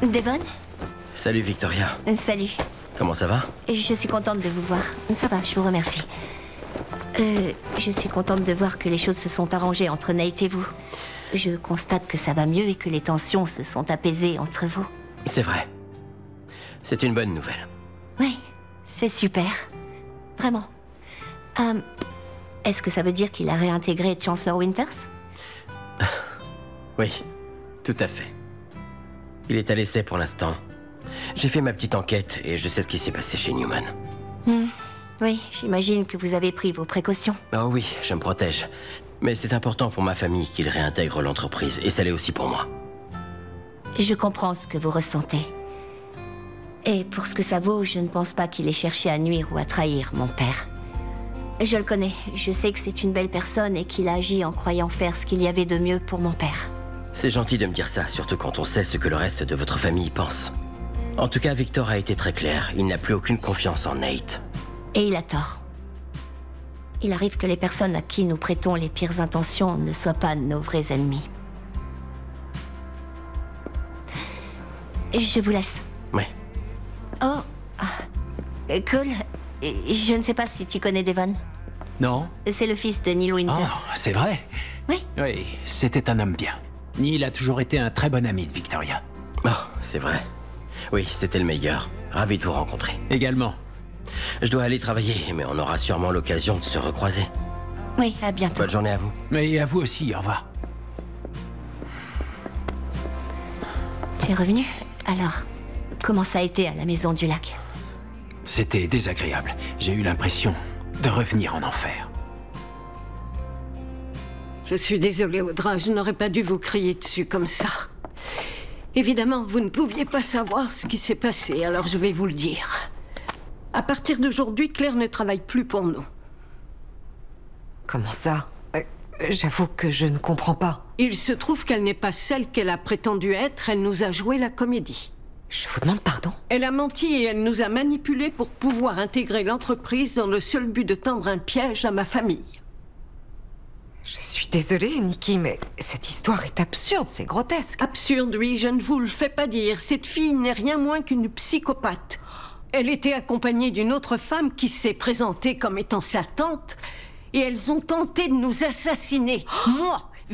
Devon? Salut Victoria. Salut. Comment ça va? Je suis contente de vous voir. Ça va, je vous remercie. Je suis contente de voir que les choses se sont arrangées entre Nate et vous. Je constate que ça va mieux et que les tensions se sont apaisées entre vous. C'est vrai. C'est une bonne nouvelle. Oui, c'est super. Vraiment. Est-ce que ça veut dire qu'il a réintégré Chancellor Winters? Oui, tout à fait. Il est à l'essai pour l'instant. J'ai fait ma petite enquête et je sais ce qui s'est passé chez Newman. Oui, j'imagine que vous avez pris vos précautions. Oh oui, je me protège. Mais c'est important pour ma famille qu'il réintègre l'entreprise, et ça l'est aussi pour moi. Je comprends ce que vous ressentez. Et pour ce que ça vaut, je ne pense pas qu'il ait cherché à nuire ou à trahir mon père. Je le connais, je sais que c'est une belle personne et qu'il a agi en croyant faire ce qu'il y avait de mieux pour mon père. C'est gentil de me dire ça, surtout quand on sait ce que le reste de votre famille pense. En tout cas, Victor a été très clair, il n'a plus aucune confiance en Nate. Et il a tort. Il arrive que les personnes à qui nous prêtons les pires intentions ne soient pas nos vrais ennemis. Je vous laisse. Ouais. Oh, cool. Je ne sais pas si tu connais Devon. Non? C'est le fils de Neil Oh, Winters. c'est vrai? Oui. Oui, c'était un homme bien. Neil a toujours été un très bon ami de Victoria. Oh, c'est vrai. Oui, c'était le meilleur. Ravi de vous rencontrer. Également. Je dois aller travailler, mais on aura sûrement l'occasion de se recroiser. Oui, à bientôt. Bonne journée à vous. Mais à vous aussi, au revoir. Tu es revenu? Alors, comment ça a été à la Maison du Lac? C'était désagréable. J'ai eu l'impression de revenir en enfer. Je suis désolée, Audra, je n'aurais pas dû vous crier dessus comme ça. Évidemment, vous ne pouviez pas savoir ce qui s'est passé, alors je vais vous le dire. À partir d'aujourd'hui, Claire ne travaille plus pour nous. Comment ça? J'avoue que je ne comprends pas. Il se trouve qu'elle n'est pas celle qu'elle a prétendu être, elle nous a joué la comédie. Je vous demande pardon? Elle a menti et elle nous a manipulés pour pouvoir intégrer l'entreprise dans le seul but de tendre un piège à ma famille. Je suis désolée, Nikki, mais cette histoire est absurde, c'est grotesque. Absurde, oui, je ne vous le fais pas dire. Cette fille n'est rien moins qu'une psychopathe. Elle était accompagnée d'une autre femme qui s'est présentée comme étant sa tante, et elles ont tenté de nous assassiner. Moi,